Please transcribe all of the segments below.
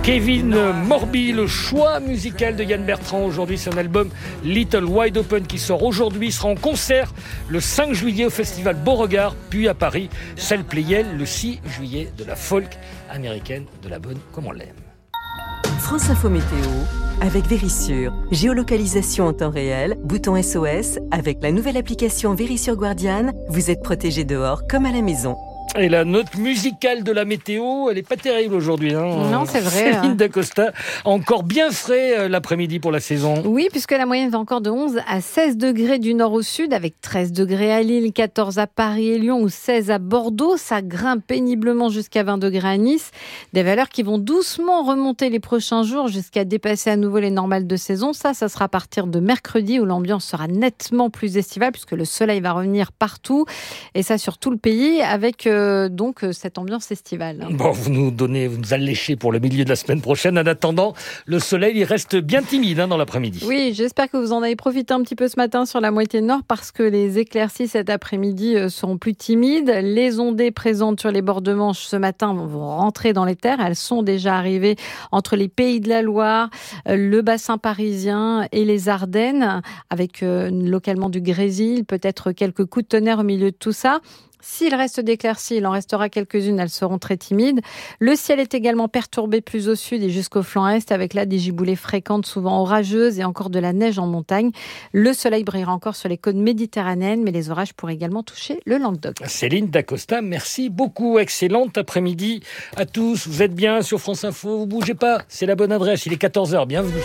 Kevin Morby, le choix musical de Yann Bertrand. Aujourd'hui, c'est un album Little Wide Open qui sort aujourd'hui. Il sera en concert le 5 juillet au festival Beauregard, puis à Paris, salle Pleyel, le 6 juillet de la folk américaine de la bonne comme on l'aime. France Info Météo avec Vérissure. Géolocalisation en temps réel, bouton SOS. Avec la nouvelle application Vérissure Guardian, vous êtes protégé dehors comme à la maison. Et la note musicale de la météo, elle est pas terrible aujourd'hui. Non, c'est vrai. Céline Dacosta, encore bien frais l'après-midi pour la saison. Oui, puisque la moyenne va encore de 11 à 16 degrés du nord au sud, avec 13 degrés à Lille, 14 à Paris et Lyon ou 16 à Bordeaux. Ça grimpe péniblement jusqu'à 20 degrés à Nice. Des valeurs qui vont doucement remonter les prochains jours jusqu'à dépasser à nouveau les normales de saison. Ça sera à partir de mercredi où l'ambiance sera nettement plus estivale puisque le soleil va revenir partout. Et ça sur tout le pays avec donc cette ambiance estivale. Bon, vous nous alléchez pour le milieu de la semaine prochaine. En attendant, le soleil, il reste bien timide dans l'après-midi. Oui, j'espère que vous en avez profité un petit peu ce matin sur la moitié nord parce que les éclaircies cet après-midi seront plus timides. Les ondées présentes sur les bords de Manche ce matin vont rentrer dans les terres. Elles sont déjà arrivées entre les Pays de la Loire, le bassin parisien et les Ardennes, avec localement du grésil, peut-être quelques coups de tonnerre au milieu de tout ça. S'il reste d'éclaircies, il en restera quelques-unes, elles seront très timides. Le ciel est également perturbé plus au sud et jusqu'au flanc est, avec là des giboulées fréquentes, souvent orageuses et encore de la neige en montagne. Le soleil brillera encore sur les côtes méditerranéennes, mais les orages pourraient également toucher le Languedoc. Céline Dacosta, merci beaucoup. Excellente après-midi à tous. Vous êtes bien sur France Info, vous bougez pas, c'est la bonne adresse. Il est 14h, bienvenue.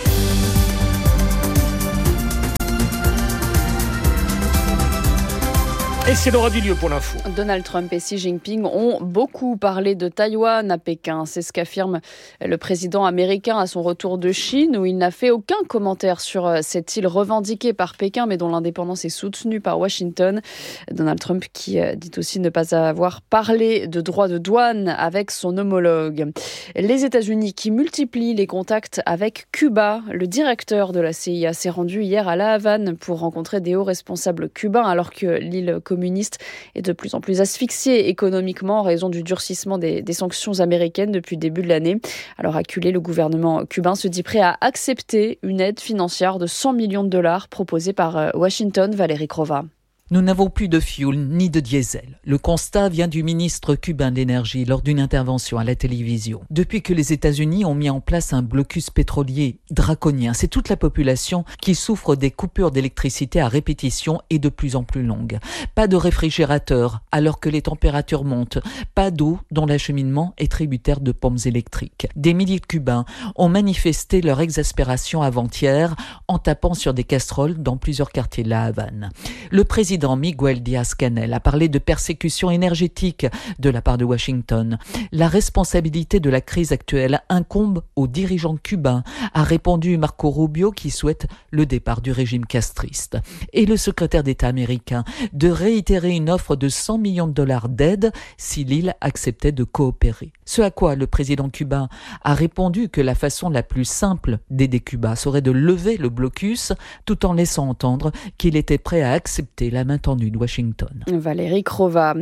Et c'est l'heure du lieu pour l'info. Donald Trump et Xi Jinping ont beaucoup parlé de Taïwan à Pékin. C'est ce qu'affirme le président américain à son retour de Chine, où il n'a fait aucun commentaire sur cette île revendiquée par Pékin, mais dont l'indépendance est soutenue par Washington. Donald Trump qui dit aussi ne pas avoir parlé de droits de douane avec son homologue. Les États-Unis qui multiplient les contacts avec Cuba. Le directeur de la CIA s'est rendu hier à La Havane pour rencontrer des hauts responsables cubains, alors que l'île communiste est de plus en plus asphyxiée économiquement en raison du durcissement des sanctions américaines depuis le début de l'année. Alors acculé, le gouvernement cubain se dit prêt à accepter une aide financière de 100 millions de dollars proposée par Washington. Valérie Crova. Nous n'avons plus de fioul ni de diesel. Le constat vient du ministre cubain de l'énergie lors d'une intervention à la télévision. Depuis que les États-Unis ont mis en place un blocus pétrolier draconien, c'est toute la population qui souffre des coupures d'électricité à répétition et de plus en plus longues. Pas de réfrigérateur alors que les températures montent. Pas d'eau dont l'acheminement est tributaire de pompes électriques. Des milliers de Cubains ont manifesté leur exaspération avant-hier en tapant sur des casseroles dans plusieurs quartiers de La Havane. Le président Miguel Díaz-Canel a parlé de persécution énergétique de la part de Washington. La responsabilité de la crise actuelle incombe aux dirigeants cubains, a répondu Marco Rubio qui souhaite le départ du régime castriste. Et le secrétaire d'État américain de réitérer une offre de 100 millions de dollars d'aide si l'île acceptait de coopérer. Ce à quoi le président cubain a répondu que la façon la plus simple d'aider Cuba serait de lever le blocus tout en laissant entendre qu'il était prêt à accepter la main tendue de Washington. Valérie Crova.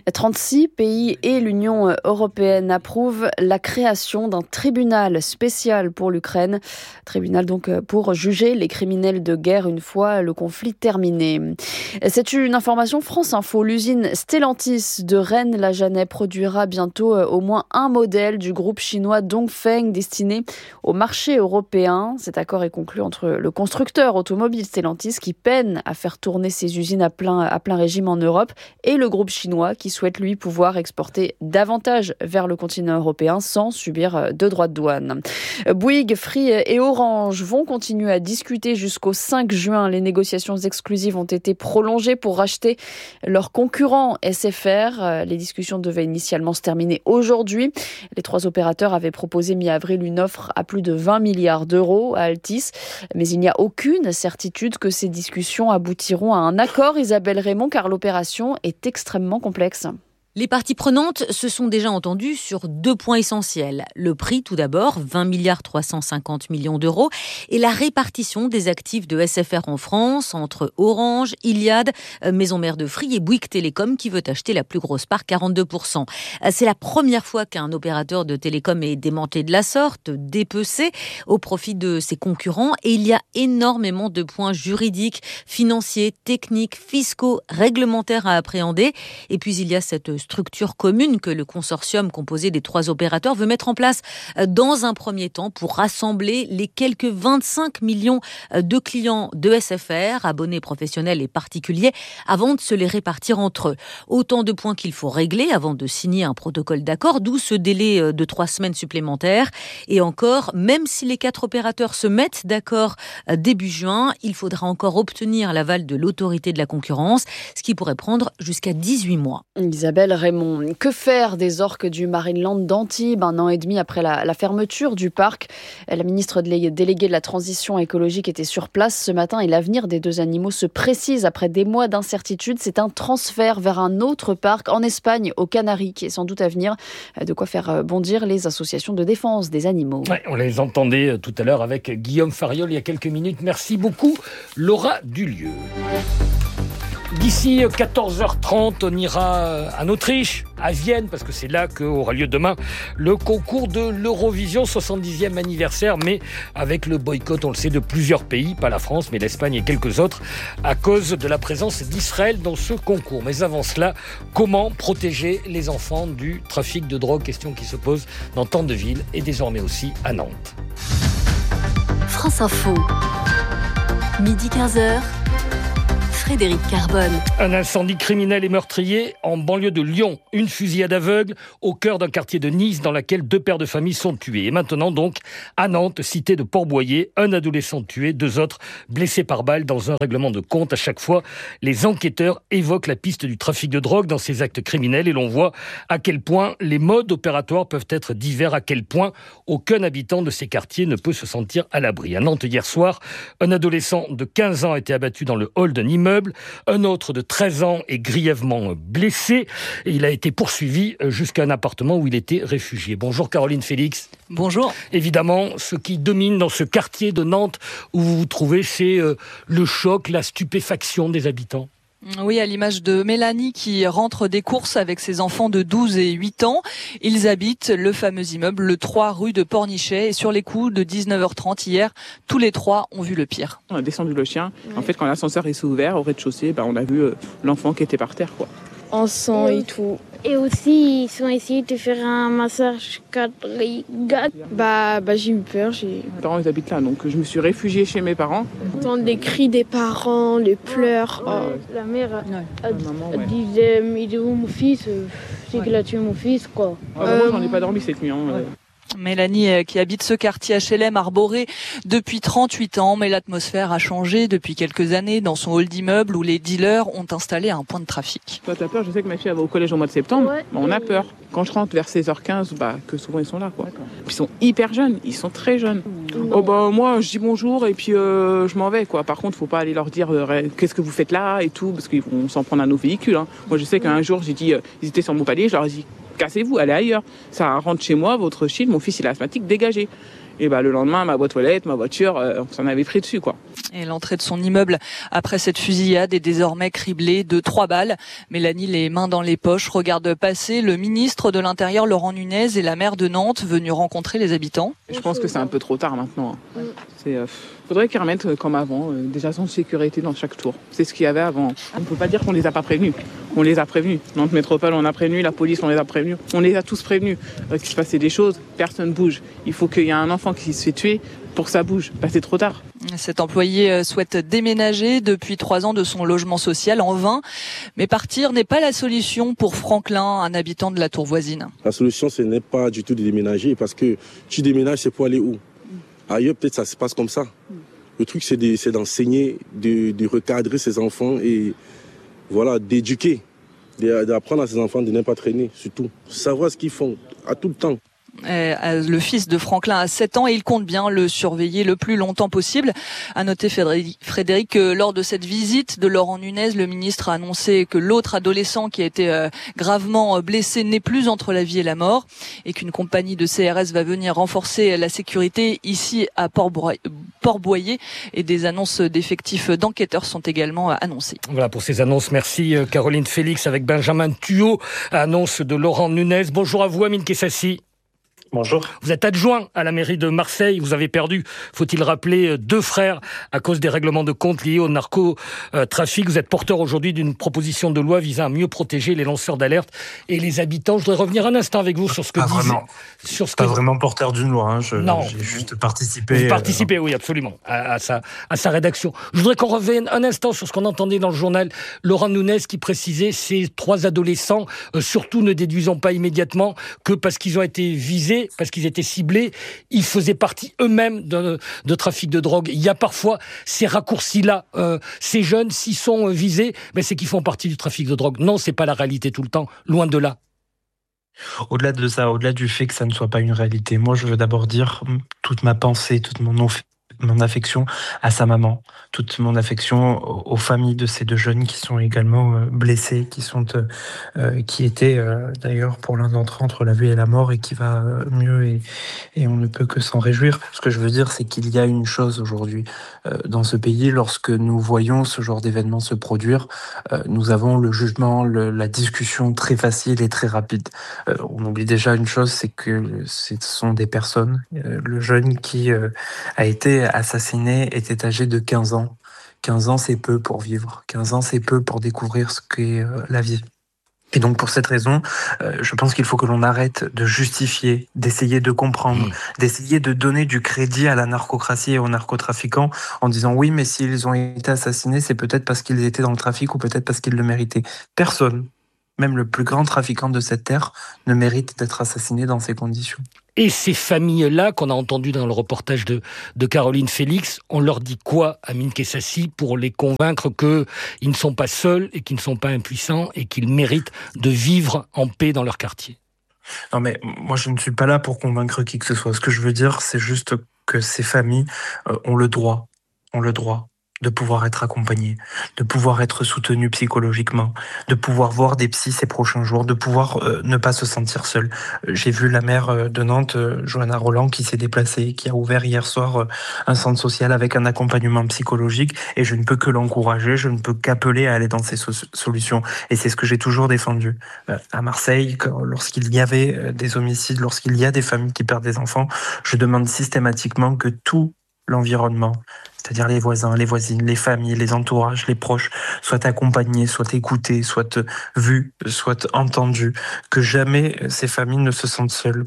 36 pays et l'Union européenne approuvent la création d'un tribunal spécial pour l'Ukraine. Tribunal donc pour juger les criminels de guerre une fois le conflit terminé. C'est une information France Info. L'usine Stellantis de Rennes-la-Janet produira bientôt au moins un modèle du groupe chinois Dongfeng destiné au marché européen. Cet accord est conclu entre le constructeur automobile Stellantis qui peine à faire tourner ses usines à plein régime en Europe et le groupe chinois qui souhaite lui pouvoir exporter davantage vers le continent européen sans subir de droits de douane. Bouygues, Free et Orange vont continuer à discuter jusqu'au 5 juin. Les négociations exclusives ont été prolongées pour racheter leurs concurrents SFR. Les discussions devaient initialement se terminer aujourd'hui. Les trois opérateurs avaient proposé mi-avril une offre à plus de 20 milliards d'euros à Altice, mais il n'y a aucune certitude que ces discussions aboutiront à un accord, Isabelle Raymond, car l'opération est extrêmement complexe. Les parties prenantes se sont déjà entendues sur 2 points essentiels. Le prix, tout d'abord, 20,350 milliards d'euros, et la répartition des actifs de SFR en France entre Orange, Iliad, Maison Mère de Free et Bouygues Télécom qui veut acheter la plus grosse part, 42%. C'est la première fois qu'un opérateur de télécom est démantelé de la sorte, dépecé au profit de ses concurrents, et il y a énormément de points juridiques, financiers, techniques, fiscaux, réglementaires à appréhender. Et puis il y a cette structure commune que le consortium composé des 3 opérateurs veut mettre en place dans un premier temps pour rassembler les quelques 25 millions de clients de SFR, abonnés professionnels et particuliers, avant de se les répartir entre eux. Autant de points qu'il faut régler avant de signer un protocole d'accord, d'où ce délai de 3 semaines supplémentaires. Et encore, même si les 4 opérateurs se mettent d'accord début juin, il faudra encore obtenir l'aval de l'autorité de la concurrence, ce qui pourrait prendre jusqu'à 18 mois. Isabelle Raymond, que faire des orques du Marineland d'Antibes 1 an et demi après la fermeture du parc? La ministre déléguée de la Transition écologique était sur place ce matin et l'avenir des 2 animaux se précise après des mois d'incertitude. C'est un transfert vers un autre parc en Espagne, aux Canaries, qui est sans doute à venir. De quoi faire bondir les associations de défense des animaux. Ouais, on les entendait tout à l'heure avec Guillaume Fariol il y a quelques minutes. Merci beaucoup, Laura Dulieu. D'ici 14h30, on ira en Autriche, à Vienne, parce que c'est là qu'aura lieu demain le concours de l'Eurovision, 70e anniversaire, mais avec le boycott, on le sait, de plusieurs pays, pas la France, mais l'Espagne et quelques autres, à cause de la présence d'Israël dans ce concours. Mais avant cela, comment protéger les enfants du trafic de drogue? Question qui se pose dans tant de villes et désormais aussi à Nantes. France Info, midi 15h. Frédéric Carbone. Un incendie criminel et meurtrier en banlieue de Lyon. Une fusillade aveugle au cœur d'un quartier de Nice dans laquelle 2 pères de famille sont tués. Et maintenant donc, à Nantes, cité de Port-Boyer, un adolescent tué, 2 autres blessés par balle dans un règlement de compte. À chaque fois, les enquêteurs évoquent la piste du trafic de drogue dans ces actes criminels et l'on voit à quel point les modes opératoires peuvent être divers, à quel point aucun habitant de ces quartiers ne peut se sentir à l'abri. À Nantes, hier soir, un adolescent de 15 ans a été abattu dans le hall d'un immeuble. Un autre de 13 ans est grièvement blessé et il a été poursuivi jusqu'à un appartement où il était réfugié. Bonjour Caroline Félix. Bonjour. Évidemment, ce qui domine dans ce quartier de Nantes où vous vous trouvez, c'est le choc, la stupéfaction des habitants. Oui, à l'image de Mélanie qui rentre des courses avec ses enfants de 12 et 8 ans. Ils habitent le fameux immeuble, le 3 rue de Pornichet. Et sur les coups de 19h30 hier, tous les 3 ont vu le pire. On a descendu le chien. En fait, quand l'ascenseur s'est ouvert au rez-de-chaussée, on a vu l'enfant qui était par terre, quoi. En sang et tout. Et aussi, ils sont essayés de faire un massage cardiaque. J'ai eu peur. Mes parents, ils habitent là, donc je me suis réfugiée chez mes parents. J'entends les cris des parents, les pleurs. La mère, elle disait, mais il est où mon fils? C'est qu'il a tué mon fils, quoi. Moi, j'en ai pas dormi cette nuit. Mélanie, qui habite ce quartier HLM arboré depuis 38 ans, mais l'atmosphère a changé depuis quelques années dans son hall d'immeuble où les dealers ont installé un point de trafic. Toi, t'as peur? Je sais que ma fille va au collège au mois de septembre. Ouais. On a peur. Quand je rentre vers 16h15, que souvent ils sont là, quoi. Ils sont hyper jeunes, ils sont très jeunes. Moi, je dis bonjour et puis je m'en vais, quoi. Par contre, faut pas aller leur dire qu'est-ce que vous faites là et tout, parce qu'ils vont s'en prendre à nos véhicules. Hein. Moi, je sais qu'un jour, j'ai dit, ils étaient sur mon palier, je leur ai dit, cassez-vous, allez ailleurs. Ça rentre chez moi, votre chill, mon fils il est asthmatique, dégagez. Et le lendemain, ma boîte aux lettres, ma voiture, on s'en avait pris dessus, quoi. Et l'entrée de son immeuble après cette fusillade est désormais criblée de 3 balles. Mélanie, les mains dans les poches, regarde passer le ministre de l'Intérieur, Laurent Nunez, et la maire de Nantes, venus rencontrer les habitants. Je pense que c'est un peu trop tard maintenant. Faudrait qu'ils remettent comme avant, des agents de sécurité dans chaque tour. C'est ce qu'il y avait avant. On ne peut pas dire qu'on les a pas prévenus. On les a prévenus. Nantes Métropole, on a prévenu. La police, on les a prévenus. On les a tous prévenus. Qu'il se passait des choses, personne bouge. Il faut qu'il y ait un enfant qui se fait tuer pour que ça bouge. C'est trop tard. Cet employé souhaite déménager depuis 3 ans de son logement social en vain. Mais partir n'est pas la solution pour Franklin, un habitant de la tour voisine. La solution, ce n'est pas du tout de déménager parce que tu déménages, c'est pour aller où? Ailleurs, peut-être ça se passe comme ça. Le truc, c'est d'enseigner, de recadrer ses enfants et voilà, d'éduquer, d'apprendre à ses enfants de ne pas traîner, surtout. Savoir ce qu'ils font à tout le temps. Le fils de Franklin a 7 ans et il compte bien le surveiller le plus longtemps possible. À noter, Frédéric, que lors de cette visite de Laurent Nunez, le ministre a annoncé que l'autre adolescent qui a été gravement blessé n'est plus entre la vie et la mort et qu'une compagnie de CRS va venir renforcer la sécurité ici à Port-Boyer et des annonces d'effectifs d'enquêteurs sont également annoncées. Voilà pour ces annonces. Merci Caroline Félix avec Benjamin Thuot. Annonce de Laurent Nunez. Bonjour à vous, Amine Kessassi. Bonjour. Vous êtes adjoint à la mairie de Marseille. Vous avez perdu, faut-il rappeler, 2 frères à cause des règlements de compte liés au narcotrafic. Vous êtes porteur aujourd'hui d'une proposition de loi visant à mieux protéger les lanceurs d'alerte et les habitants. Je voudrais revenir un instant avec vous sur ce que disait... Pas vraiment porteur d'une loi. Non. J'ai juste participé. Vous participez, oui, absolument, à sa rédaction. Je voudrais qu'on revienne un instant sur ce qu'on entendait dans le journal. Laurent Nunez qui précisait ces 3 adolescents, surtout ne déduisons pas immédiatement que parce qu'ils ont été visés, parce qu'ils étaient ciblés, ils faisaient partie eux-mêmes de trafic de drogue. Il y a parfois ces raccourcis-là. Ces jeunes, s'ils sont visés, c'est qu'ils font partie du trafic de drogue. Non, c'est pas la réalité tout le temps, loin de là. Au-delà de ça, au-delà du fait que ça ne soit pas une réalité, moi je veux d'abord dire toute ma pensée, toute mon affection à sa maman, toute mon affection aux familles de ces 2 jeunes qui sont également blessés, qui étaient d'ailleurs pour l'un d'entre eux entre la vie et la mort et qui va mieux et on ne peut que s'en réjouir. Ce que je veux dire, c'est qu'il y a une chose aujourd'hui dans ce pays, lorsque nous voyons ce genre d'événements se produire, nous avons le jugement, la discussion très facile et très rapide. On oublie déjà une chose, c'est que ce sont des personnes. Le jeune qui a été assassiné était âgé de 15 ans. 15 ans, c'est peu pour vivre. 15 ans, c'est peu pour découvrir ce qu'est la vie. Et donc, pour cette raison, je pense qu'il faut que l'on arrête de justifier, d'essayer de comprendre, d'essayer de donner du crédit à la narcocratie et aux narcotrafiquants en disant oui, mais s'ils ont été assassinés, c'est peut-être parce qu'ils étaient dans le trafic ou peut-être parce qu'ils le méritaient. Personne, même le plus grand trafiquant de cette terre, ne mérite d'être assassiné dans ces conditions. Et ces familles-là, qu'on a entendues dans le reportage de Caroline Félix, on leur dit quoi, Amine Kessassi, pour les convaincre qu'ils ne sont pas seuls et qu'ils ne sont pas impuissants et qu'ils méritent de vivre en paix dans leur quartier? Non mais moi je ne suis pas là pour convaincre qui que ce soit. Ce que je veux dire, c'est juste que ces familles ont le droit de pouvoir être accompagnées, de pouvoir être soutenues psychologiquement, de pouvoir voir des psys ces prochains jours, de pouvoir ne pas se sentir seule. J'ai vu la maire de Nantes, Johanna Roland, qui s'est déplacée, qui a ouvert hier soir un centre social avec un accompagnement psychologique et je ne peux que l'encourager, je ne peux qu'appeler à aller dans ces solutions. Et c'est ce que j'ai toujours défendu. À Marseille, lorsqu'il y avait des homicides, lorsqu'il y a des familles qui perdent des enfants, je demande systématiquement que tout l'environnement, c'est-à-dire les voisins, les voisines, les familles, les entourages, les proches, soient accompagnés, soient écoutés, soient vus, soient entendus, que jamais ces familles ne se sentent seules,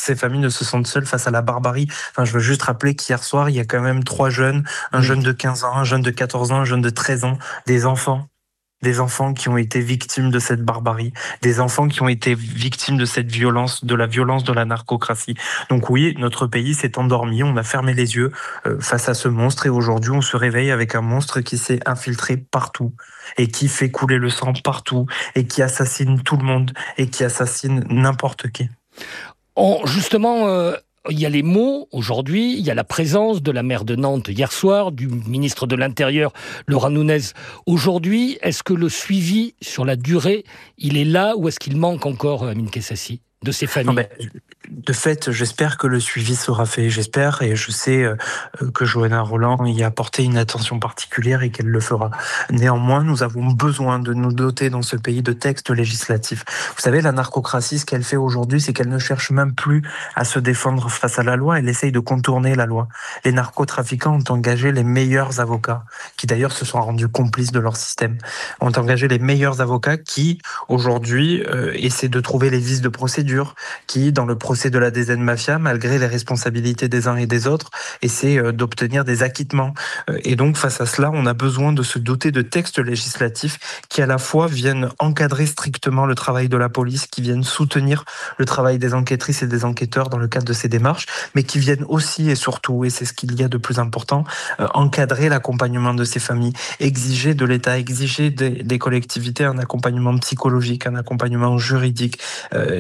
face à la barbarie. Enfin, je veux juste rappeler qu'hier soir, il y a quand même 3 jeunes, un jeune de 15 ans, un jeune de 14 ans, un jeune de 13 ans, des enfants qui ont été victimes de cette barbarie, des enfants qui ont été victimes de cette violence, de la violence de la narcocratie. Donc oui, notre pays s'est endormi, on a fermé les yeux face à ce monstre et aujourd'hui on se réveille avec un monstre qui s'est infiltré partout et qui fait couler le sang partout et qui assassine tout le monde et qui assassine n'importe qui. Il y a les mots aujourd'hui, il y a la présence de la maire de Nantes hier soir, du ministre de l'Intérieur, Laurent Nunez aujourd'hui. Est-ce que le suivi sur la durée, il est là ou est-ce qu'il manque encore, Amine Kessassi, de ces familles? De fait, j'espère que le suivi sera fait. J'espère et je sais que Johanna Roland y a apporté une attention particulière et qu'elle le fera. Néanmoins, nous avons besoin de nous doter dans ce pays de textes législatifs. Vous savez, la narcocratie, ce qu'elle fait aujourd'hui, c'est qu'elle ne cherche même plus à se défendre face à la loi. Elle essaye de contourner la loi. Les narcotrafiquants ont engagé les meilleurs avocats, qui d'ailleurs se sont rendus complices de leur système, ont engagé les meilleurs avocats qui, aujourd'hui, essaient de trouver les vices de procédure, qui, dans le procès de la DZ Mafia, malgré les responsabilités des uns et des autres, essaie d'obtenir des acquittements. Et donc, face à cela, on a besoin de se doter de textes législatifs qui, à la fois, viennent encadrer strictement le travail de la police, qui viennent soutenir le travail des enquêtrices et des enquêteurs dans le cadre de ces démarches, mais qui viennent aussi et surtout, et c'est ce qu'il y a de plus important, encadrer l'accompagnement de ces familles, exiger de l'État, exiger des collectivités un accompagnement psychologique, un accompagnement juridique. Nous,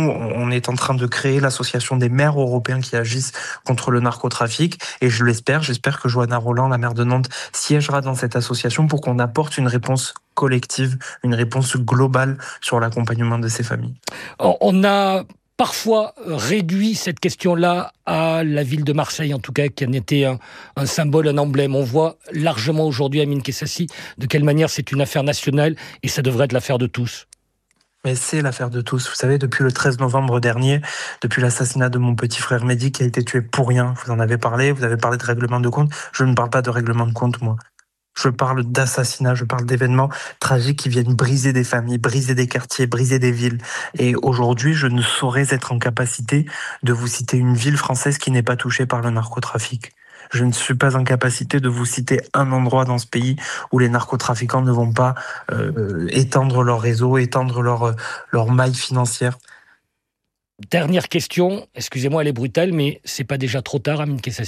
on est en train de créer l'association des maires européens qui agissent contre le narcotrafic. Et j'espère que Johanna Roland, la maire de Nantes, siégera dans cette association pour qu'on apporte une réponse collective, une réponse globale sur l'accompagnement de ces familles. On a parfois réduit cette question-là à la ville de Marseille, en tout cas, qui en était un symbole, un emblème. On voit largement aujourd'hui, Amine Kessassi, de quelle manière c'est une affaire nationale et ça devrait être l'affaire de tous. Mais c'est l'affaire de tous. Vous savez, depuis le 13 novembre dernier, depuis l'assassinat de mon petit frère Mehdi qui a été tué pour rien, vous en avez parlé, vous avez parlé de règlement de compte. Je ne parle pas de règlement de compte, moi. Je parle d'assassinats, je parle d'événements tragiques qui viennent briser des familles, briser des quartiers, briser des villes. Et aujourd'hui, je ne saurais être en capacité de vous citer une ville française qui n'est pas touchée par le narcotrafic. Je ne suis pas en capacité de vous citer un endroit dans ce pays où les narcotrafiquants ne vont pas étendre leur réseau, étendre leur maille financière. Dernière question, excusez-moi, elle est brutale, mais c'est pas déjà trop tard, Amine Kessassi ?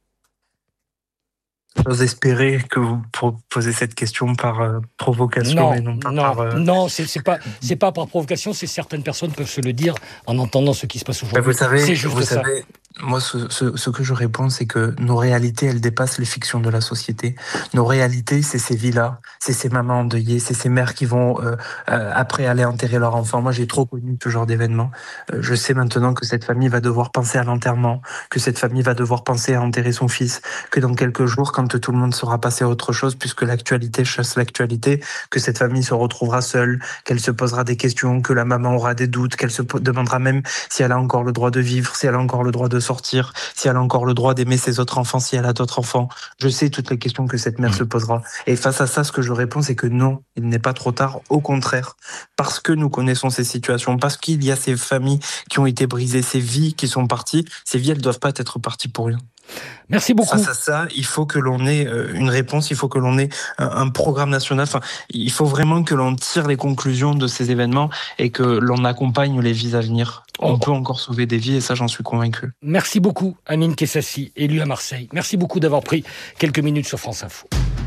J'ose espérer que vous posez cette question par provocation et non pas par... Non, c'est pas par provocation, c'est certaines personnes peuvent se le dire en entendant ce qui se passe aujourd'hui. Vous savez, c'est juste ça. Moi, ce que je réponds, c'est que nos réalités, elles dépassent les fictions de la société. Nos réalités, c'est ces villas, c'est ces mamans endeuillées, c'est ces mères qui vont après aller enterrer leur enfant. Moi, j'ai trop connu ce genre d'événement. Je sais maintenant que cette famille va devoir penser à l'enterrement, que cette famille va devoir penser à enterrer son fils, que dans quelques jours, quand tout le monde sera passé à autre chose, puisque l'actualité chasse l'actualité, que cette famille se retrouvera seule, qu'elle se posera des questions, que la maman aura des doutes, qu'elle se demandera même si elle a encore le droit de vivre, si elle a encore le droit de sortir, si elle a encore le droit d'aimer ses autres enfants, si elle a d'autres enfants. Je sais toutes les questions que cette mère se posera. Et face à ça, ce que je réponds, c'est que non, il n'est pas trop tard. Au contraire, parce que nous connaissons ces situations, parce qu'il y a ces familles qui ont été brisées, ces vies qui sont parties, ces vies, elles ne doivent pas être parties pour rien. Merci beaucoup. Face à ça, il faut que l'on ait une réponse, il faut que l'on ait un programme national. Enfin, il faut vraiment que l'on tire les conclusions de ces événements et que l'on accompagne les vies à venir. On peut encore sauver des vies et ça, j'en suis convaincu. Merci beaucoup, Amine Kessassi, élu à Marseille. Merci beaucoup d'avoir pris quelques minutes sur France Info.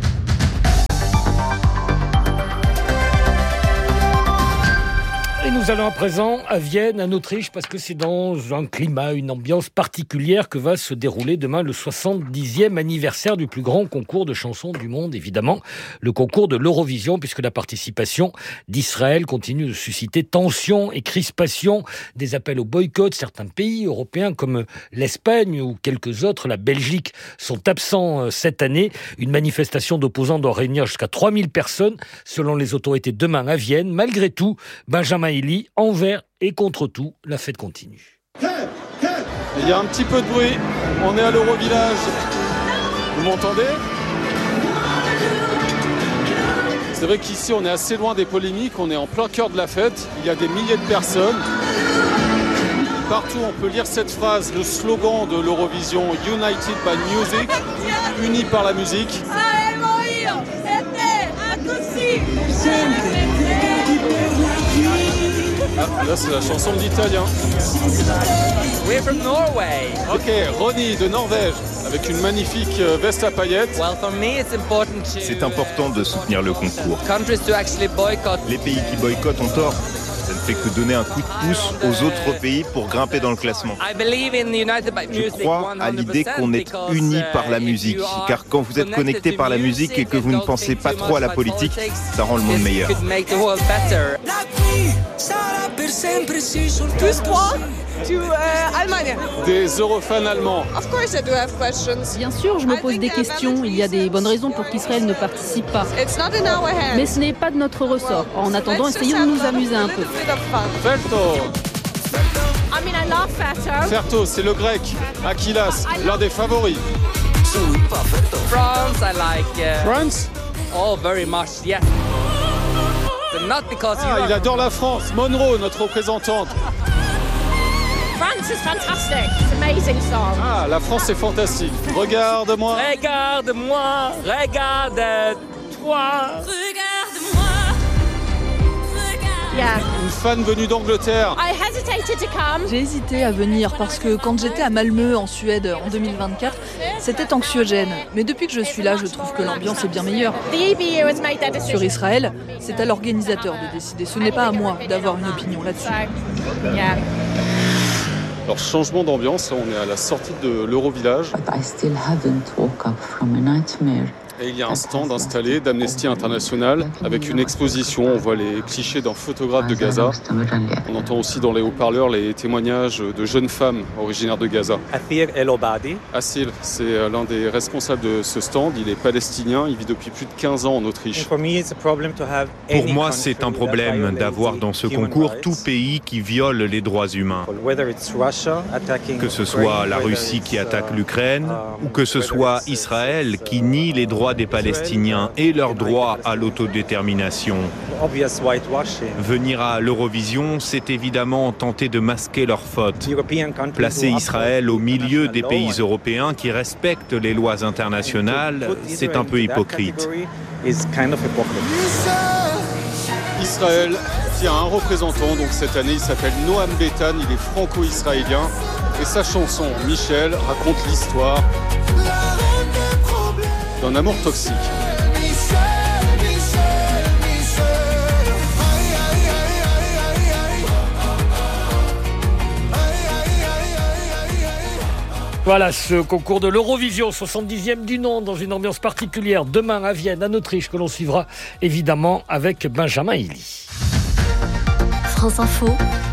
Et nous allons à présent à Vienne, en Autriche, parce que c'est dans un climat, une ambiance particulière que va se dérouler demain le 70e anniversaire du plus grand concours de chansons du monde, évidemment, le concours de l'Eurovision, puisque la participation d'Israël continue de susciter tensions et crispations, des appels au boycott. Certains pays européens comme l'Espagne ou quelques autres, la Belgique, sont absents cette année. Une manifestation d'opposants doit réunir jusqu'à 3000 personnes, selon les autorités demain à Vienne. Malgré tout, Benjamin Elie, envers et contre tout, la fête continue. Il y a un petit peu de bruit, on est à l'Eurovillage. Vous m'entendez ? C'est vrai qu'ici on est assez loin des polémiques, on est en plein cœur de la fête, il y a des milliers de personnes. Partout on peut lire cette phrase, le slogan de l'Eurovision, United by Music, unis par la musique. Ah, là c'est la chanson de l'Italien. We're from Norway. Ok, Ronny de Norvège, avec une magnifique veste à paillettes. Well, for me, it's important to... C'est important de soutenir le concours. Countries to actually boycott. Les pays qui boycottent ont tort. Ça ne fait que donner un coup de pouce aux autres pays pour grimper dans le classement. Je crois à l'idée qu'on est unis par la musique, car quand vous êtes connectés par la musique et que vous ne pensez pas trop à la politique, ça rend le monde meilleur. Tous trois to Allemagne. Des eurofans allemands. Of course I do have questions. Bien sûr, je me pose des questions. Il y a des bonnes raisons pour qu'Israël ne participe pas. It's not in our hands. Mais ce n'est pas de notre ressort. En attendant, essayons de nous amuser un peu. Ferto. I mean, I love Ferto. Ferto, c'est le grec. Achillas, l'un des favoris. France, I like. France? Oh, very much, yes. Not because il adore la France. Monroe, notre représentante. France is fantastic. It's an amazing song. Ah, la France est fantastique. Regarde-moi. Regarde-moi. Regarde-toi. Regarde-moi. Une fan venue d'Angleterre. J'ai hésité à venir parce que quand j'étais à Malmö en Suède en 2024, c'était anxiogène. Mais depuis que je suis là, je trouve que l'ambiance est bien meilleure. Sur Israël, c'est à l'organisateur de décider. Ce n'est pas à moi d'avoir une opinion là-dessus. Alors changement d'ambiance, on est à la sortie de l'Eurovillage. Et il y a un stand installé d'Amnesty International avec une exposition. On voit les clichés d'un photographe de Gaza. On entend aussi dans les haut-parleurs les témoignages de jeunes femmes originaires de Gaza. Assil, c'est l'un des responsables de ce stand. Il est palestinien, il vit depuis plus de 15 ans en Autriche. Pour moi, c'est un problème d'avoir dans ce concours tout pays qui viole les droits humains. Que ce soit la Russie qui attaque l'Ukraine ou que ce soit Israël qui nie les droits des Palestiniens et leur droit à l'autodétermination. Venir à l'Eurovision, c'est évidemment tenter de masquer leurs fautes. Placer Israël au milieu des pays européens qui respectent les lois internationales, c'est un peu hypocrite. Israël qui a un représentant, donc cette année il s'appelle Noam Betan, il est franco-israélien et sa chanson Michel raconte l'histoire d'un amour toxique. Voilà ce concours de l'Eurovision, 70e du nom, dans une ambiance particulière, demain à Vienne, en Autriche, que l'on suivra évidemment avec Benjamin Hilly. France Info,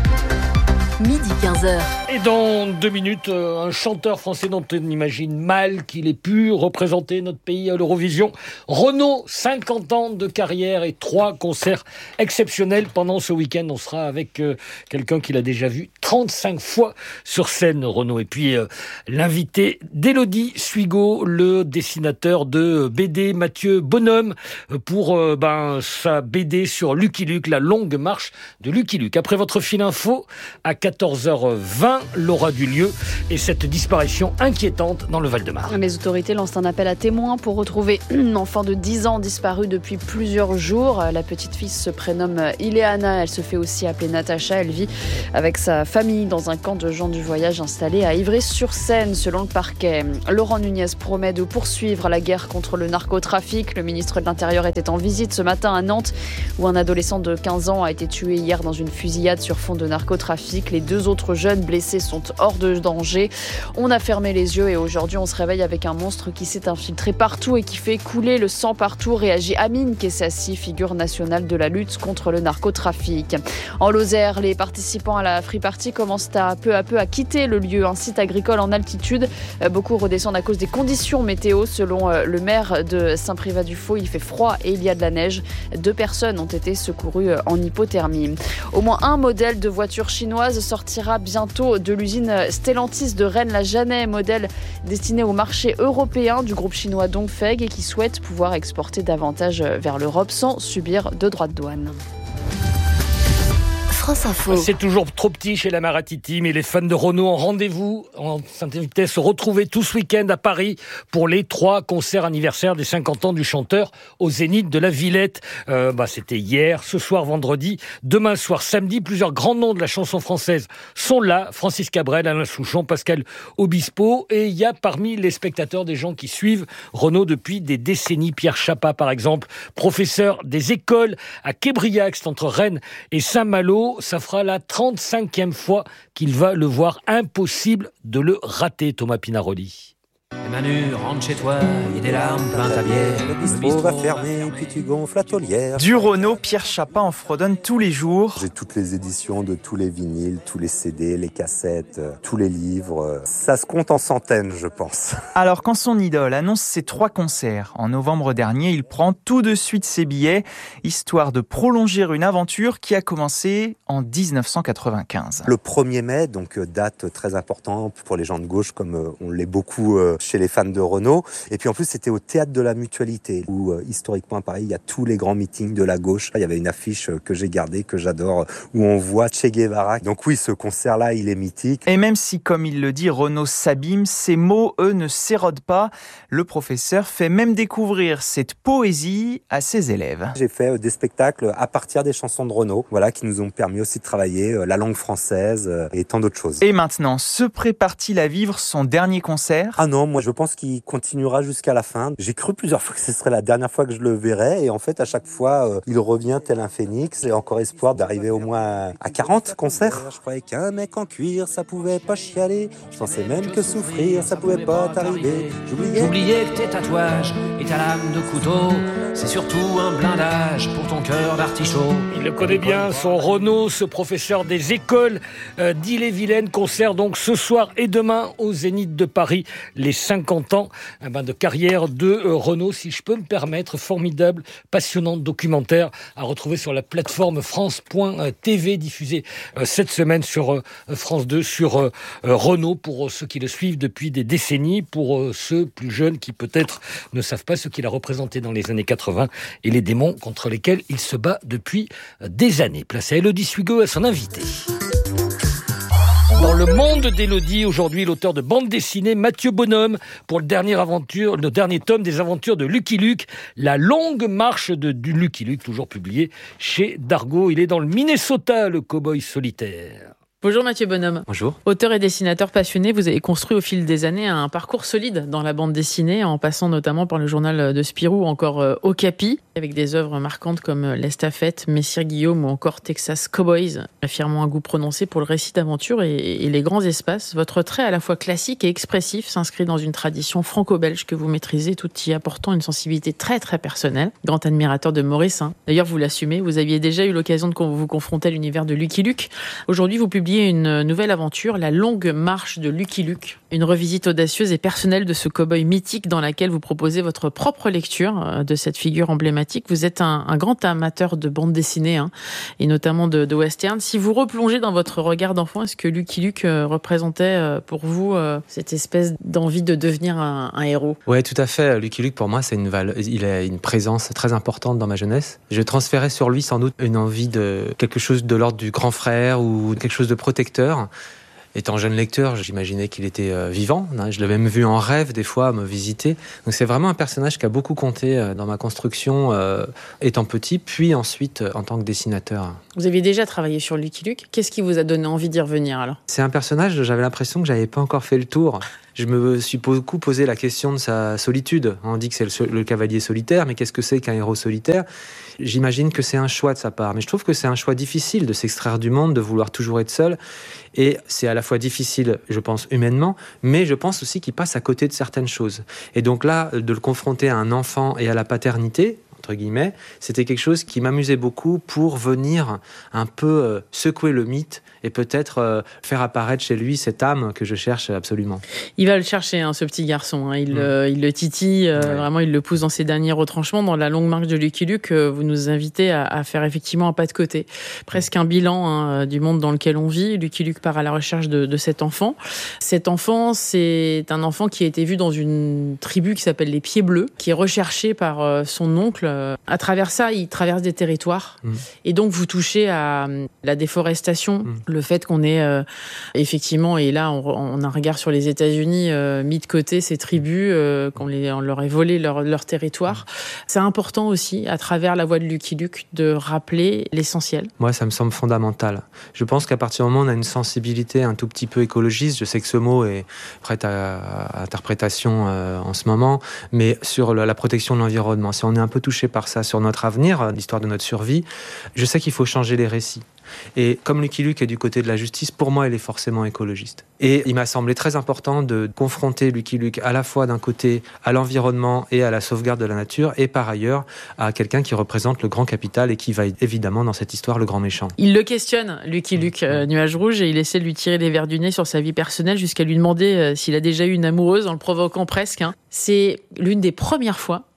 midi 15h. Et dans 2 minutes, un chanteur français dont on imagine mal qu'il ait pu représenter notre pays à l'Eurovision. Renaud, 50 ans de carrière et 3 concerts exceptionnels pendant ce week-end. On sera avec quelqu'un qu'il a déjà vu 35 fois sur scène, Renaud. Et puis l'invité d'Élodie Suigo, le dessinateur de BD Mathieu Bonhomme, pour sa BD sur Lucky Luke, la longue marche de Lucky Luke. Après votre fil info, à 14h20, l'aura du lieu et cette disparition inquiétante dans le Val-de-Marne. Les autorités lancent un appel à témoins pour retrouver une enfant de 10 ans disparue depuis plusieurs jours. La petite fille se prénomme Ileana, elle se fait aussi appeler Natacha. Elle vit avec sa famille dans un camp de gens du voyage installé à Ivry-sur-Seine, selon le parquet. Laurent Nunez promet de poursuivre la guerre contre le narcotrafic. Le ministre de l'Intérieur était en visite ce matin à Nantes, où un adolescent de 15 ans a été tué hier dans une fusillade sur fond de narcotrafic. Les 2 autres jeunes blessés sont hors de danger. On a fermé les yeux et aujourd'hui on se réveille avec un monstre qui s'est infiltré partout et qui fait couler le sang partout, réagit Amine Kessassi, figure nationale de la lutte contre le narcotrafic. En Lozère, les participants à la Free Party commencent à peu à quitter le lieu, un site agricole en altitude. Beaucoup redescendent à cause des conditions météo. Selon le maire de Saint-Privat-du-Faux, il fait froid et il y a de la neige. 2 personnes ont été secourues en hypothermie. Au moins un modèle de voiture chinoise sortira bientôt de l'usine Stellantis de Rennes-la-Janet, modèle destiné au marché européen du groupe chinois Dongfeng et qui souhaite pouvoir exporter davantage vers l'Europe sans subir de droits de douane. France Info. C'est toujours trop petit chez la Maratiti, mais les fans de Renaud ont rendez-vous, s'invitaient à se retrouver tout ce week-end à Paris pour les 3 concerts anniversaires des 50 ans du chanteur au Zénith de la Villette. C'était hier, ce soir vendredi, demain soir samedi. Plusieurs grands noms de la chanson française sont là. Francis Cabrel, Alain Souchon, Pascal Obispo. Et il y a parmi les spectateurs des gens qui suivent Renaud depuis des décennies. Pierre Chapa, par exemple, professeur des écoles à Québriac, c'est entre Rennes et Saint-Malo. Ça fera la 35e fois qu'il va le voir. Impossible de le rater, Thomas Pinaroli. Manu, rentre chez toi, il y a des larmes plein ta bière. Le bistrot va fermer, puis tu gonfles la taulière. Du Renaud, Pierre Chapa en fredonne tous les jours. J'ai toutes les éditions de tous les vinyles, tous les CD, les cassettes, tous les livres. Ça se compte en centaines, je pense. Alors quand son idole annonce ses 3 concerts, en novembre dernier, il prend tout de suite ses billets, histoire de prolonger une aventure qui a commencé en 1995. Le 1er mai, donc date très importante pour les gens de gauche, comme on l'est beaucoup chez les fans de Renault. Et puis en plus, c'était au Théâtre de la Mutualité, où historiquement à Paris, il y a tous les grands meetings de la gauche. Il y avait une affiche que j'ai gardée, que j'adore, où on voit Che Guevara. Donc oui, ce concert-là, il est mythique. Et même si, comme il le dit, Renaud s'abîme, ses mots, eux, ne s'érodent pas. Le professeur fait même découvrir cette poésie à ses élèves. J'ai fait des spectacles à partir des chansons de Renaud, qui nous ont permis aussi de travailler la langue française et tant d'autres choses. Et maintenant, se prépare-t-il à vivre son dernier concert ? Ah non, moi je pense qu'il continuera jusqu'à la fin. J'ai cru plusieurs fois que ce serait la dernière fois que je le verrais et en fait à chaque fois il revient tel un phénix. J'ai encore espoir d'arriver au moins à 40 concerts. Je croyais qu'un mec en cuir ça pouvait pas chialer. Je pensais même que souffrir ça pouvait pas t'arriver. J'oubliais que tes tatouages et ta lame de couteau, c'est surtout un blindage pour ton cœur d'artichaut. Il le connaît bien, son Renaud, ce professeur des écoles d'Ille-et-Vilaine. Concert donc ce soir et demain au Zénith de Paris, les 50 ans de carrière de Renaud, si je peux me permettre. Formidable, passionnant documentaire à retrouver sur la plateforme France.tv, diffusé cette semaine sur France 2 sur Renaud, pour ceux qui le suivent depuis des décennies, pour ceux plus jeunes qui peut-être ne savent pas ce qu'il a représenté dans les années 80 et les démons contre lesquels il se bat depuis des années. Place à Élodie Sugo, à son invité. Dans le monde d'Élodie, aujourd'hui, l'auteur de bande dessinée Mathieu Bonhomme pour le dernier tome des aventures de Lucky Luke, La longue marche de Lucky Luke, toujours publié chez Dargaud. Il est dans le Minnesota, le cow-boy solitaire. Bonjour Mathieu Bonhomme. Bonjour. Auteur et dessinateur passionné, vous avez construit au fil des années un parcours solide dans la bande dessinée, en passant notamment par le journal de Spirou ou encore Okapi, avec des œuvres marquantes comme L'Estafette, Messire Guillaume ou encore Texas Cowboys, affirmant un goût prononcé pour le récit d'aventure et les grands espaces. Votre trait à la fois classique et expressif s'inscrit dans une tradition franco-belge que vous maîtrisez, tout y apportant une sensibilité très très personnelle. Grand admirateur de Maurice. D'ailleurs, vous l'assumez, vous aviez déjà eu l'occasion de vous confronter à l'univers de Lucky Luke. Aujourd'hui, vous publiez une nouvelle aventure, La longue marche de Lucky Luke. Une revisite audacieuse et personnelle de ce cow-boy mythique dans laquelle vous proposez votre propre lecture de cette figure emblématique. Vous êtes un grand amateur de bande dessinée et notamment de western. Si vous replongez dans votre regard d'enfant, est-ce que Lucky Luke représentait pour vous cette espèce d'envie de devenir un héros ? Oui, tout à fait. Lucky Luke, pour moi, il a une présence très importante dans ma jeunesse. Je transférais sur lui sans doute une envie de quelque chose de l'ordre du grand frère ou quelque chose de protecteur. Étant jeune lecteur, j'imaginais qu'il était vivant. Je l'ai même vu en rêve des fois me visiter. Donc c'est vraiment un personnage qui a beaucoup compté dans ma construction étant petit, puis ensuite en tant que dessinateur. Vous aviez déjà travaillé sur Lucky Luke. Qu'est-ce qui vous a donné envie d'y revenir alors ? C'est un personnage, j'avais l'impression que j'avais pas encore fait le tour. Je me suis beaucoup posé la question de sa solitude. On dit que c'est le cavalier solitaire, mais qu'est-ce que c'est qu'un héros solitaire ? J'imagine que c'est un choix de sa part, mais je trouve que c'est un choix difficile de s'extraire du monde, de vouloir toujours être seul. Et c'est à la fois difficile, je pense, humainement, mais je pense aussi qu'il passe à côté de certaines choses. Et donc là, de le confronter à un enfant et à la paternité, entre guillemets, c'était quelque chose qui m'amusait beaucoup pour venir un peu secouer le mythe et peut-être faire apparaître chez lui cette âme que je cherche absolument. Il va le chercher, ce petit garçon. Il le titille, vraiment, il le pousse dans ses derniers retranchements. Dans La longue marche de Lucky Luke, vous nous invitez à faire effectivement un pas de côté. Presque un bilan du monde dans lequel on vit. Lucky Luke part à la recherche de cet enfant. Cet enfant, c'est un enfant qui a été vu dans une tribu qui s'appelle les Pieds Bleus, qui est recherché par son oncle. À travers ça, il traverse des territoires. Et donc, vous touchez à la déforestation, le fait qu'on ait effectivement, et là on a un regard sur les États-Unis, mis de côté ces tribus, qu'on leur ait volé leur territoire. C'est important aussi, à travers la voix de Lucky Luke, de rappeler l'essentiel. Moi, ça me semble fondamental. Je pense qu'à partir du moment où on a une sensibilité un tout petit peu écologiste, je sais que ce mot est prêt à interprétation en ce moment, mais sur la protection de l'environnement, si on est un peu touché par ça, sur notre avenir, l'histoire de notre survie, je sais qu'il faut changer les récits. Et comme Lucky Luke est du côté de la justice, pour moi, il est forcément écologiste. Et il m'a semblé très important de confronter Lucky Luke à la fois d'un côté à l'environnement et à la sauvegarde de la nature, et par ailleurs à quelqu'un qui représente le grand capital et qui va évidemment dans cette histoire le grand méchant. Il le questionne, Lucky Luke, Nuage Rouge, et il essaie de lui tirer les vers du nez sur sa vie personnelle jusqu'à lui demander s'il a déjà eu une amoureuse, en le provoquant presque. C'est l'une des premières fois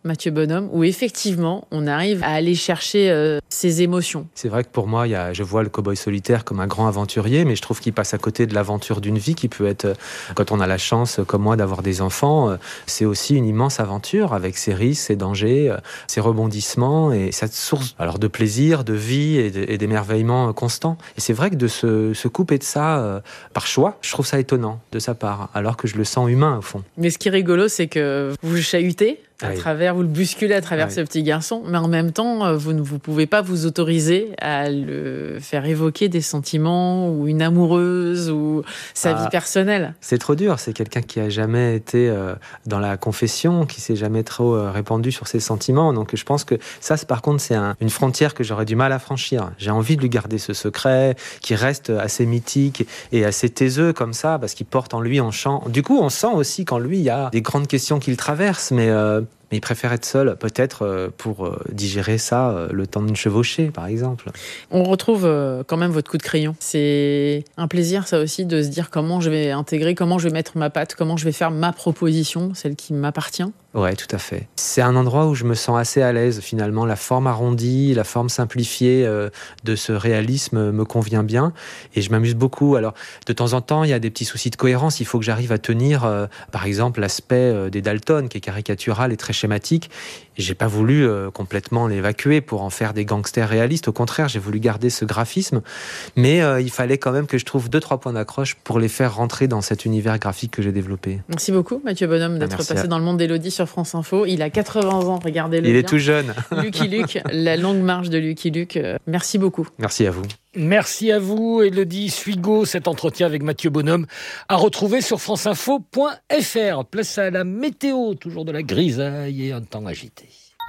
Mathieu Bonhomme, où effectivement, on arrive à aller chercher ses émotions. C'est vrai que pour moi, je vois le cow-boy solitaire comme un grand aventurier, mais je trouve qu'il passe à côté de l'aventure d'une vie qui peut être, quand on a la chance, comme moi, d'avoir des enfants, c'est aussi une immense aventure avec ses risques, ses dangers, ses rebondissements et cette source alors de plaisir, de vie et d'émerveillement constant. Et c'est vrai que de se couper de ça par choix, je trouve ça étonnant de sa part, alors que je le sens humain au fond. Mais ce qui est rigolo, c'est que vous chahutez vous le bousculez à travers ce petit garçon, mais en même temps, vous ne pouvez pas vous autoriser à le faire évoquer des sentiments ou une amoureuse ou sa vie personnelle. C'est trop dur, c'est quelqu'un qui a jamais été dans la confession, qui s'est jamais trop répandu sur ses sentiments, donc je pense que ça, par contre, c'est une frontière que j'aurais du mal à franchir. J'ai envie de lui garder ce secret, qui reste assez mythique et assez taiseux comme ça, parce qu'il porte en lui en chant. Du coup, on sent aussi qu'en lui, il y a des grandes questions qu'il traverse, mais il préfère être seul, peut-être pour digérer ça, le temps d'une chevauchée, par exemple. On retrouve quand même votre coup de crayon. C'est un plaisir, ça aussi, de se dire comment je vais intégrer, comment je vais mettre ma patte, comment je vais faire ma proposition, celle qui m'appartient. Ouais, tout à fait. C'est un endroit où je me sens assez à l'aise, finalement. La forme arrondie, la forme simplifiée de ce réalisme me convient bien. Et je m'amuse beaucoup. Alors, de temps en temps, il y a des petits soucis de cohérence. Il faut que j'arrive à tenir, par exemple, l'aspect des Dalton, qui est caricatural et très schématique. Et j'ai pas voulu complètement l'évacuer pour en faire des gangsters réalistes. Au contraire, j'ai voulu garder ce graphisme. Mais il fallait quand même que je trouve 2-3 points d'accroche pour les faire rentrer dans cet univers graphique que j'ai développé. Merci beaucoup, Mathieu Bonhomme, d'être passé dans le monde d'Élodie sur France Info. Il a 80 ans, regardez-le. Il est tout jeune. Lucky Luke, la longue marche de Lucky Luke. Merci beaucoup. Merci à vous. Merci à vous, Élodie Suigo. Cet entretien avec Mathieu Bonhomme à retrouver sur franceinfo.fr. Place à la météo, toujours de la grisaille et un temps agité.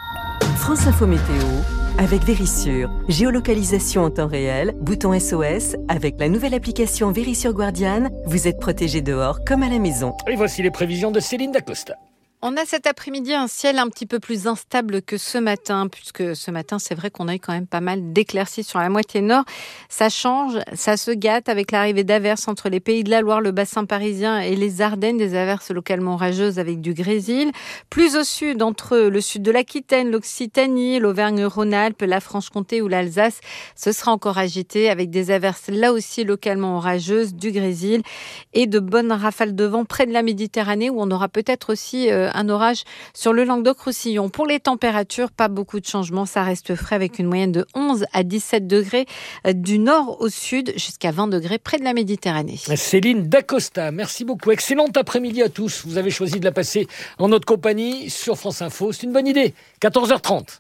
France Info Météo avec Vérissure. Géolocalisation en temps réel, bouton SOS. Avec la nouvelle application Vérissure Guardian, vous êtes protégé dehors comme à la maison. Et voici les prévisions de Céline Dacosta. On a cet après-midi un ciel un petit peu plus instable que ce matin, puisque ce matin, c'est vrai qu'on a eu quand même pas mal d'éclaircies sur la moitié nord. Ça change, ça se gâte avec l'arrivée d'averses entre les Pays de la Loire, le bassin parisien et les Ardennes, des averses localement orageuses avec du grésil. Plus au sud, entre le sud de l'Aquitaine, l'Occitanie, l'Auvergne-Rhône-Alpes, la Franche-Comté ou l'Alsace, ce sera encore agité avec des averses là aussi localement orageuses, du grésil et de bonnes rafales de vent près de la Méditerranée où on aura peut-être aussi un orage sur le Languedoc-Roussillon. Pour les températures, pas beaucoup de changements. Ça reste frais avec une moyenne de 11 à 17 degrés du nord au sud jusqu'à 20 degrés près de la Méditerranée. Céline Dacosta, merci beaucoup. Excellent après-midi à tous. Vous avez choisi de la passer en notre compagnie sur France Info. C'est une bonne idée. 14h30.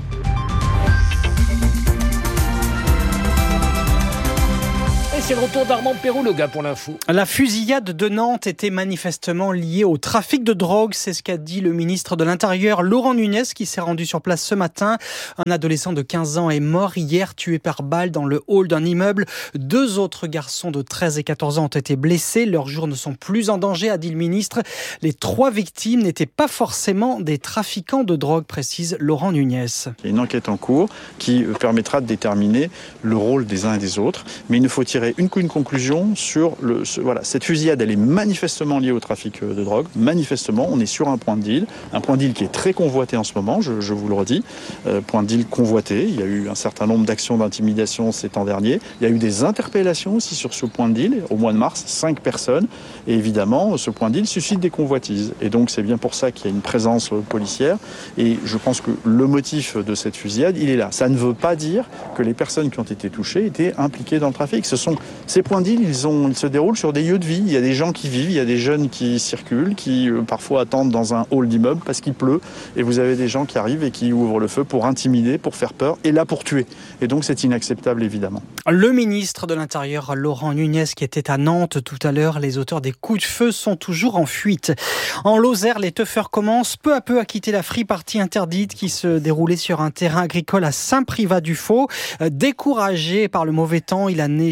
C'est le retour d'Armand Perroulogha pour l'info. La fusillade de Nantes était manifestement liée au trafic de drogue. C'est ce qu'a dit le ministre de l'Intérieur, Laurent Nunez, qui s'est rendu sur place ce matin. Un adolescent de 15 ans est mort hier, tué par balle dans le hall d'un immeuble. 2 autres garçons de 13 et 14 ans ont été blessés. Leurs jours ne sont plus en danger, a dit le ministre. Les 3 victimes n'étaient pas forcément des trafiquants de drogue, précise Laurent Nunez. Il y a une enquête en cours qui permettra de déterminer le rôle des uns et des autres. Mais il ne faut tirer une conclusion sur cette fusillade. Elle est manifestement liée au trafic de drogue. Manifestement, on est sur un point de deal qui est très convoité en ce moment, je vous le redis. Point de deal convoité. Il y a eu un certain nombre d'actions d'intimidation ces temps derniers. Il y a eu des interpellations aussi sur ce point de deal. Au mois de mars, 5 personnes. Et évidemment, ce point de deal suscite des convoitises. Et donc, c'est bien pour ça qu'il y a une présence policière. Et je pense que le motif de cette fusillade, il est là. Ça ne veut pas dire que les personnes qui ont été touchées étaient impliquées dans le trafic. Ces points de deal, ils se déroulent sur des lieux de vie. Il y a des gens qui vivent, il y a des jeunes qui circulent, qui parfois attendent dans un hall d'immeuble parce qu'il pleut. Et vous avez des gens qui arrivent et qui ouvrent le feu pour intimider, pour faire peur et là pour tuer. Et donc c'est inacceptable évidemment. Le ministre de l'Intérieur, Laurent Nunez, qui était à Nantes tout à l'heure, les auteurs des coups de feu sont toujours en fuite. En Lozère, les teufeurs commencent peu à peu à quitter la free party interdite qui se déroulait sur un terrain agricole à Saint-Privat-du-Faux. Découragés par le mauvais temps, il a neigé hier soir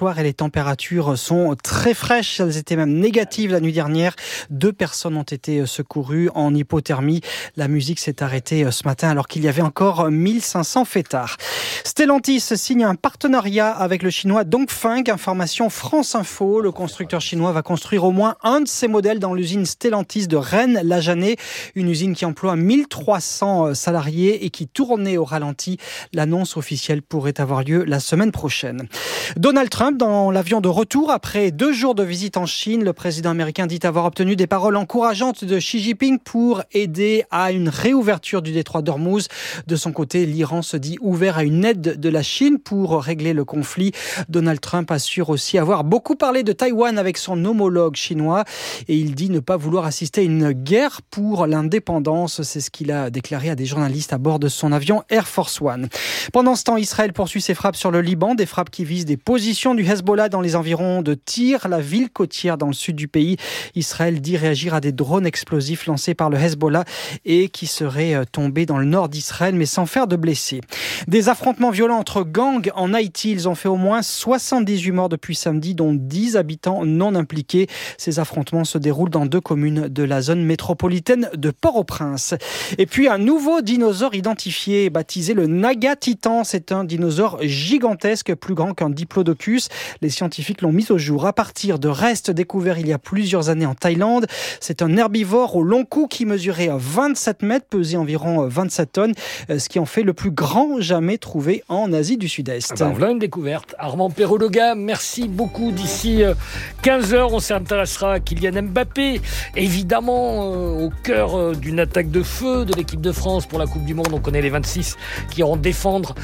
soir et les températures sont très fraîches. Elles étaient même négatives la nuit dernière. 2 personnes ont été secourues en hypothermie. La musique s'est arrêtée ce matin alors qu'il y avait encore 1500 fêtards. Stellantis signe un partenariat avec le chinois Dongfeng. Information France Info. Le constructeur chinois va construire au moins un de ses modèles dans l'usine Stellantis de Rennes-la-Janée. Une usine qui emploie 1300 salariés et qui tournait au ralenti. L'annonce officielle pourrait avoir lieu la semaine prochaine. Donald Trump dans l'avion de retour après 2 jours de visite en Chine. Le président américain dit avoir obtenu des paroles encourageantes de Xi Jinping pour aider à une réouverture du détroit d'Ormuz. De son côté, l'Iran se dit ouvert à une aide de la Chine pour régler le conflit. Donald Trump assure aussi avoir beaucoup parlé de Taïwan avec son homologue chinois et il dit ne pas vouloir assister à une guerre pour l'indépendance. C'est ce qu'il a déclaré à des journalistes à bord de son avion Air Force One. Pendant ce temps, Israël poursuit ses frappes sur le Liban, des frappes qui visent des positions du Hezbollah dans les environs de Tyr, la ville côtière dans le sud du pays. Israël dit réagir à des drones explosifs lancés par le Hezbollah et qui seraient tombés dans le nord d'Israël mais sans faire de blessés. Des affrontements violents entre gangs en Haïti, ils ont fait au moins 78 morts depuis samedi, dont 10 habitants non impliqués. Ces affrontements se déroulent dans 2 communes de la zone métropolitaine de Port-au-Prince. Et puis un nouveau dinosaure identifié, baptisé le Naga Titan. C'est un dinosaure gigantesque, plus grand qu'un diplodocus. Les scientifiques l'ont mis au jour à partir de restes découverts il y a plusieurs années en Thaïlande. C'est un herbivore au long cou qui mesurait 27 mètres, pesait environ 27 tonnes, ce qui en fait le plus grand jamais trouvé en Asie du Sud-Est. Voilà une découverte. Armand Perrault-Loga, merci beaucoup. D'ici 15h, on s'intéressera à Kylian Mbappé, évidemment au cœur d'une attaque de feu de l'équipe de France pour la Coupe du Monde. On connaît les 26 qui iront défendre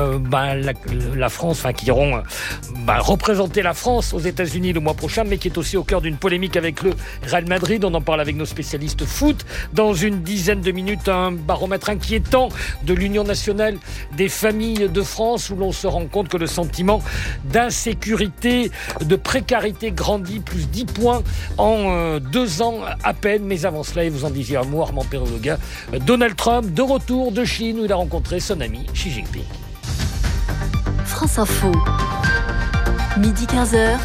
la France, qui iront représenter la France aux États-Unis le mois prochain, mais qui est aussi au cœur d'une polémique avec le Real Madrid. On en parle avec nos spécialistes foot. Dans une dizaine de minutes, un baromètre inquiétant de l'Union nationale des familles de France, où l'on se rend compte que le sentiment d'insécurité, de précarité grandit, plus 10 points en 2 ans à peine. Mais avant cela, et vous en disiez un mot, Armand Perrault-Loga, Donald Trump, de retour de Chine, où il a rencontré son ami Xi Jinping. France Info, midi 15h,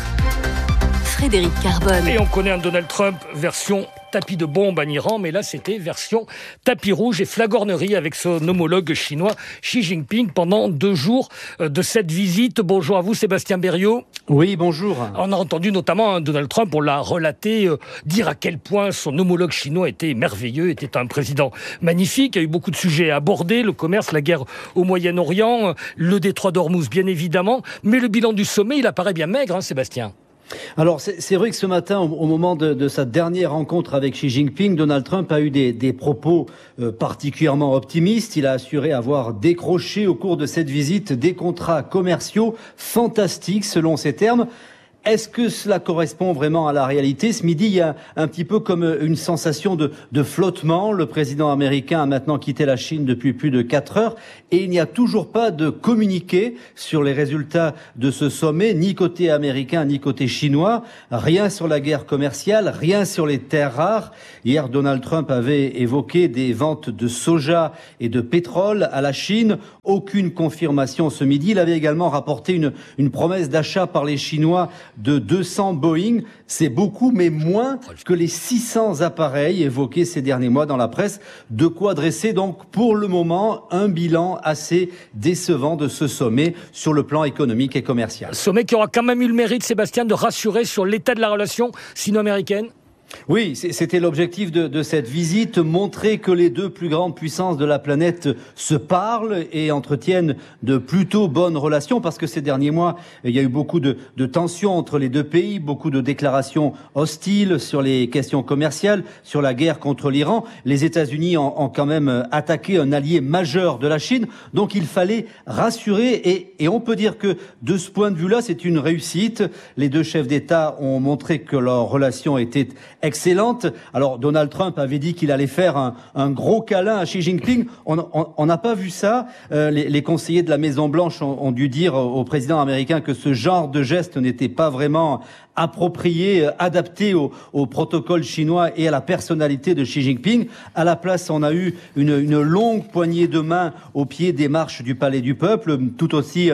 Frédéric Carbone. Et on connaît un Donald Trump version tapis de bombe en Iran, mais là c'était version tapis rouge et flagornerie avec son homologue chinois Xi Jinping pendant 2 jours de cette visite. Bonjour à vous Sébastien Berriot. Oui, bonjour. On a entendu notamment Donald Trump, on l'a relaté, dire à quel point son homologue chinois était merveilleux, était un président magnifique. Il y a eu beaucoup de sujets à aborder, le commerce, la guerre au Moyen-Orient, le détroit d'Ormuz bien évidemment, mais le bilan du sommet, il apparaît bien maigre, Sébastien. Alors, c'est vrai que ce matin, au moment de sa dernière rencontre avec Xi Jinping, Donald Trump a eu des propos particulièrement optimistes. Il a assuré avoir décroché au cours de cette visite des contrats commerciaux fantastiques, selon ses termes. Est-ce que cela correspond vraiment à la réalité? Ce midi, il y a un petit peu comme une sensation de flottement. Le président américain a maintenant quitté la Chine depuis plus de 4 heures et il n'y a toujours pas de communiqué sur les résultats de ce sommet, ni côté américain, ni côté chinois. Rien sur la guerre commerciale, rien sur les terres rares. Hier, Donald Trump avait évoqué des ventes de soja et de pétrole à la Chine. Aucune confirmation ce midi. Il avait également rapporté une promesse d'achat par les Chinois de 200 Boeing. C'est beaucoup, mais moins que les 600 appareils évoqués ces derniers mois dans la presse. De quoi dresser donc pour le moment un bilan assez décevant de ce sommet sur le plan économique et commercial. Sommet qui aura quand même eu le mérite, Sébastien, de rassurer sur l'état de la relation sino-américaine. Oui, c'était l'objectif de cette visite, montrer que les 2 plus grandes puissances de la planète se parlent et entretiennent de plutôt bonnes relations, parce que ces derniers mois, il y a eu beaucoup de tensions entre les 2 pays, beaucoup de déclarations hostiles sur les questions commerciales, sur la guerre contre l'Iran. Les États-Unis ont quand même attaqué un allié majeur de la Chine, donc il fallait rassurer et on peut dire que de ce point de vue-là, c'est une réussite. Les 2 chefs d'État ont montré que leur relation était excellente. Alors Donald Trump avait dit qu'il allait faire un gros câlin à Xi Jinping. On n'a pas vu ça. Les conseillers de la Maison-Blanche ont dû dire au président américain que ce genre de geste n'était pas vraiment approprié, adapté au protocole chinois et à la personnalité de Xi Jinping. À la place, on a eu une longue poignée de main au pied des marches du Palais du Peuple, tout aussi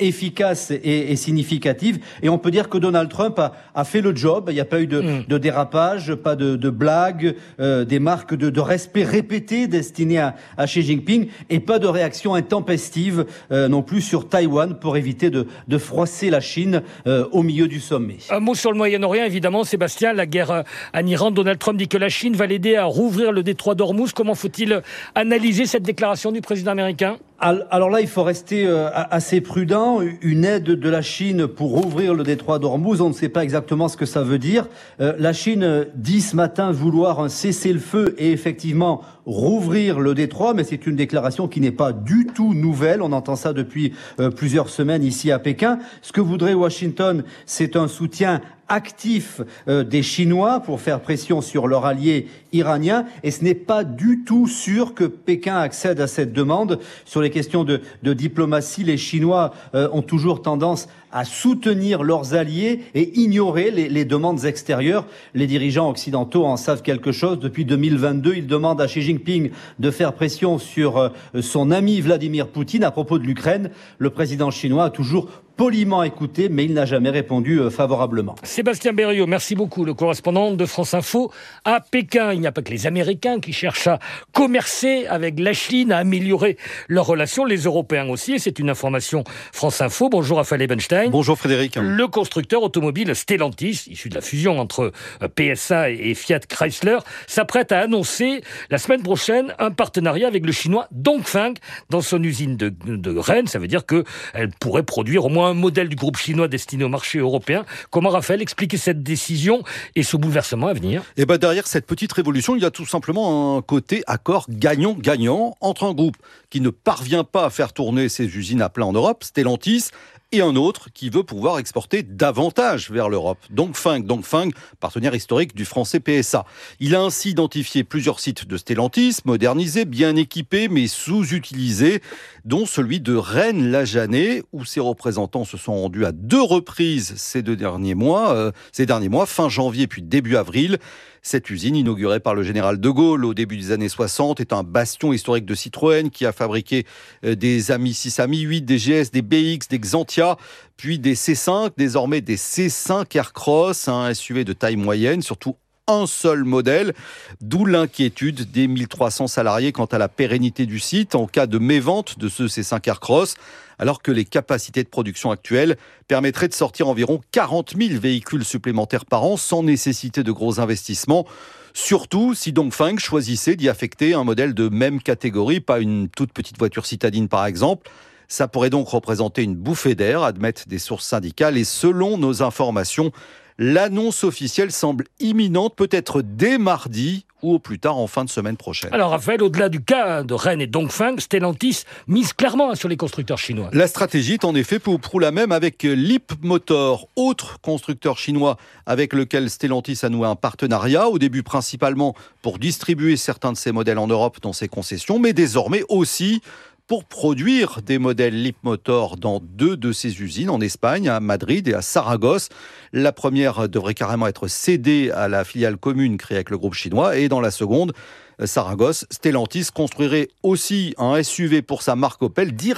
efficace et significative. Et on peut dire que Donald Trump a fait le job. Il n'y a pas eu de dérapage, pas de blagues, des marques de respect répétées destinées à Xi Jinping et pas de réaction intempestive non plus sur Taïwan pour éviter de froisser la Chine au milieu du sommet. Un mot sur le Moyen-Orient, évidemment, Sébastien, la guerre en Iran. Donald Trump dit que la Chine va l'aider à rouvrir le détroit d'Ormuz. Comment faut-il analyser cette déclaration du président américain ? Alors là, il faut rester assez prudent. Une aide de la Chine pour rouvrir le détroit d'Ormuz, on ne sait pas exactement ce que ça veut dire. La Chine dit ce matin vouloir un cessez-le-feu et effectivement rouvrir le détroit, mais c'est une déclaration qui n'est pas du tout nouvelle. On entend ça depuis plusieurs semaines ici à Pékin. Ce que voudrait Washington, c'est un soutien actif des Chinois pour faire pression sur leur allié iranien, et ce n'est pas du tout sûr que Pékin accède à cette demande. Sur les questions de diplomatie, les Chinois ont toujours tendance à soutenir leurs alliés et ignorer les demandes extérieures. Les dirigeants occidentaux en savent quelque chose. Depuis 2022, ils demandent à Xi Jinping de faire pression sur son ami Vladimir Poutine à propos de l'Ukraine. Le président chinois a toujours poliment écouté, mais il n'a jamais répondu favorablement. Sébastien Berriot, merci beaucoup, le correspondant de France Info à Pékin. Il n'y a pas que les Américains qui cherchent à commercer avec la Chine, à améliorer leurs relations, les Européens aussi, et c'est une information France Info. Bonjour Raphaël Ebenstein. Bonjour Frédéric. Le constructeur automobile Stellantis, issu de la fusion entre PSA et Fiat Chrysler, s'apprête à annoncer la semaine prochaine un partenariat avec le chinois Dongfeng dans son usine de Rennes. Ça veut dire qu'elle pourrait produire au moins un modèle du groupe chinois destiné au marché européen. Comment, Raphaël, expliquer cette décision et ce bouleversement à venir ? Et derrière cette petite révolution, il y a tout simplement un côté accord gagnant-gagnant entre un groupe qui ne parvient pas à faire tourner ses usines à plein en Europe, Stellantis, et un autre qui veut pouvoir exporter davantage vers l'Europe. Dongfeng, partenaire historique du français PSA. Il a ainsi identifié plusieurs sites de Stellantis, modernisés, bien équipés, mais sous-utilisés, dont celui de Rennes-la-Janée, où ses représentants se sont rendus à 2 reprises ces derniers mois, fin janvier puis début avril. Cette usine, inaugurée par le général de Gaulle au début des années 60, est un bastion historique de Citroën qui a fabriqué des Ami 6, Ami 8, des GS, des BX, des Xantia, puis des C5, désormais des C5 Aircross, un SUV de taille moyenne, surtout un seul modèle, d'où l'inquiétude des 1300 salariés quant à la pérennité du site en cas de mévente de ce C5 Aircross, alors que les capacités de production actuelles permettraient de sortir environ 40 000 véhicules supplémentaires par an sans nécessiter de gros investissements. Surtout si Dongfeng choisissait d'y affecter un modèle de même catégorie, pas une toute petite voiture citadine par exemple. Ça pourrait donc représenter une bouffée d'air, admettent des sources syndicales, et selon nos informations, l'annonce officielle semble imminente, peut-être dès mardi ou au plus tard en fin de semaine prochaine. Alors Raphaël, au-delà du cas de Rennes et Dongfeng, Stellantis mise clairement sur les constructeurs chinois. La stratégie est en effet peu ou prou la même avec Leapmotor, autre constructeur chinois avec lequel Stellantis a noué un partenariat, au début principalement pour distribuer certains de ses modèles en Europe dans ses concessions, mais désormais aussi pour produire des modèles Leapmotor dans 2 de ses usines en Espagne, à Madrid et à Saragosse. La première devrait carrément être cédée à la filiale commune créée avec le groupe chinois, et dans la seconde, Saragosse, Stellantis construirait aussi un SUV pour sa marque Opel